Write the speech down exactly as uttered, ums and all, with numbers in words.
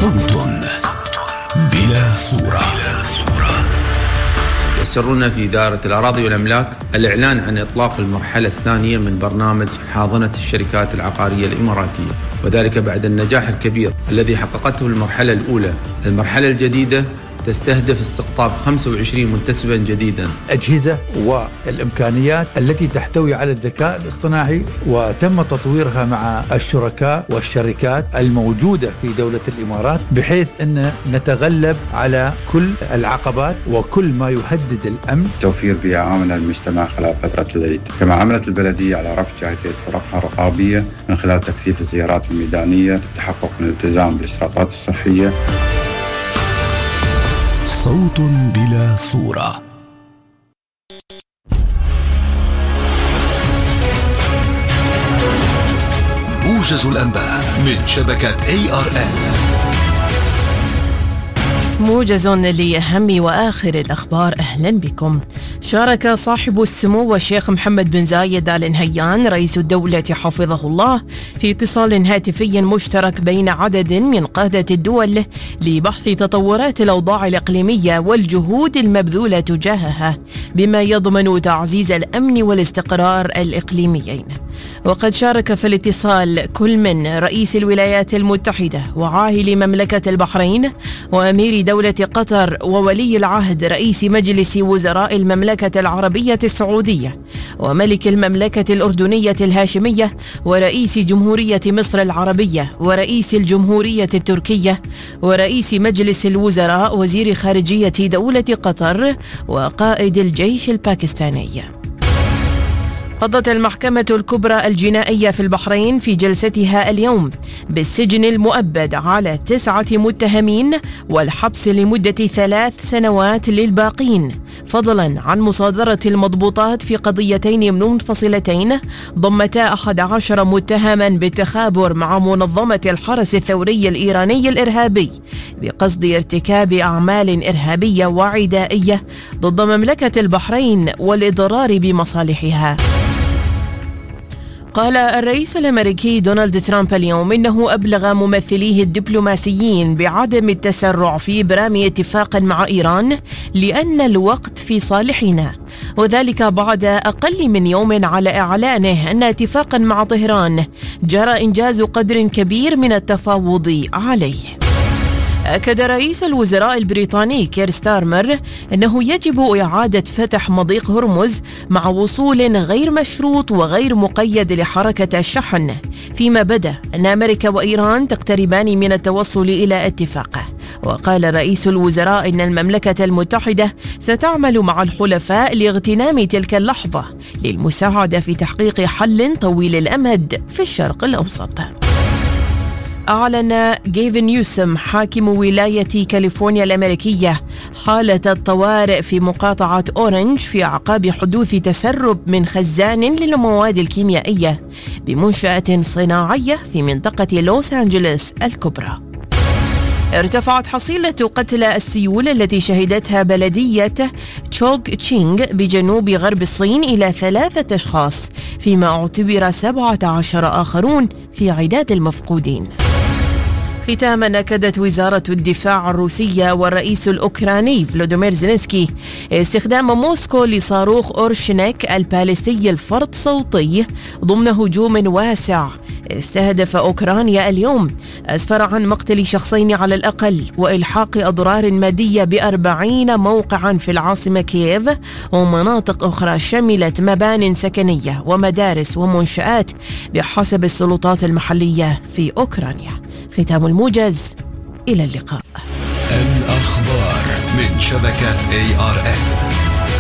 صوت بلا صورة. يسرنا في إدارة الأراضي والأملاك الإعلان عن إطلاق المرحلة الثانية من برنامج حاضنة الشركات العقارية الإماراتية، وذلك بعد النجاح الكبير الذي حققته المرحلة الأولى. المرحلة الجديدة تستهدف استقطاب خمسة وعشرين منتسبا جديدا. أجهزة والإمكانيات التي تحتوي على الذكاء الاصطناعي وتم تطويرها مع الشركاء والشركات الموجودة في دولة الإمارات، بحيث أن نتغلب على كل العقبات وكل ما يهدد الأمن. توفير بيئة آمنة للمجتمع خلال فترة العيد. كما عملت البلدية على رفع جاهزية فرقها الرقابية من خلال تكثيف الزيارات الميدانية للتحقق من الالتزام بالإشراطات الصحية. صوت بلا صورة. موجز الأنباء من شبكة إيه آر إل. موجز لأهم وآخر الأخبار. أهلا بكم. شارك صاحب السمو الشيخ محمد بن زايد آل نهيان رئيس الدولة حفظه الله في اتصال هاتفي مشترك بين عدد من قادة الدول لبحث تطورات الأوضاع الإقليمية والجهود المبذولة تجاهها، بما يضمن تعزيز الأمن والاستقرار الإقليميين. وقد شارك في الاتصال كل من رئيس الولايات المتحدة وعاهل مملكة البحرين وأمير دولة قطر وولي العهد رئيس مجلس وزراء المملكة العربية السعودية وملك المملكة الأردنية الهاشمية ورئيس جمهورية مصر العربية ورئيس الجمهورية التركية ورئيس مجلس الوزراء وزير خارجية دولة قطر وقائد الجيش الباكستاني. قضت المحكمة الكبرى الجنائية في البحرين في جلستها اليوم بالسجن المؤبد على تسعة متهمين والحبس لمدة ثلاث سنوات للباقين، فضلا عن مصادرة المضبوطات في قضيتين منفصلتين ضمتا أحد عشر متهما بالتخابر مع منظمة الحرس الثوري الإيراني الإرهابي بقصد ارتكاب أعمال إرهابية وعدائية ضد مملكة البحرين والإضرار بمصالحها. قال الرئيس الأمريكي دونالد ترامب اليوم إنه أبلغ ممثليه الدبلوماسيين بعدم التسرع في إبرام اتفاق مع إيران لأن الوقت في صالحنا، وذلك بعد أقل من يوم على إعلانه أن اتفاقا مع طهران جرى إنجاز قدر كبير من التفاوض عليه. أكد رئيس الوزراء البريطاني كير ستارمر أنه يجب إعادة فتح مضيق هرمز مع وصول غير مشروط وغير مقيد لحركة الشحن، فيما بدا أن أمريكا وإيران تقتربان من التوصل إلى اتفاق. وقال رئيس الوزراء إن المملكة المتحدة ستعمل مع الحلفاء لاغتنام تلك اللحظة للمساعدة في تحقيق حل طويل الأمد في الشرق الأوسط. أعلن جيفن نيوسم حاكم ولاية كاليفورنيا الأمريكية حالة الطوارئ في مقاطعة أورنج في أعقاب حدوث تسرب من خزان للمواد الكيميائية بمنشأة صناعية في منطقة لوس أنجلوس الكبرى. ارتفعت حصيلة قتلى السيول التي شهدتها بلدية تشوغ تشينغ بجنوب غرب الصين إلى ثلاثة أشخاص، فيما اعتبر سبعة عشر آخرون في عداد المفقودين. ختاما، أكدت وزارة الدفاع الروسية والرئيس الأوكراني فلوديمير زيلينسكي استخدام موسكو لصاروخ أورشنيك البالستي الفرد صوتي ضمن هجوم واسع استهدف أوكرانيا اليوم أسفر عن مقتل شخصين على الأقل وإلحاق أضرار مادية بأربعين موقعا في العاصمة كييف ومناطق أخرى شملت مبان سكنية ومدارس ومنشآت بحسب السلطات المحلية في أوكرانيا. ختام الموجز، إلى اللقاء. الأخبار من شبكة إيه آر إل.